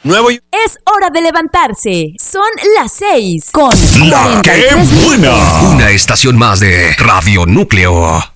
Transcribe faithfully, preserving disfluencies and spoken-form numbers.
Nuevo y... Es hora de levantarse. Son las seis con La cuarenta y que tres buena. minutos. Una estación más de Radio Núcleo.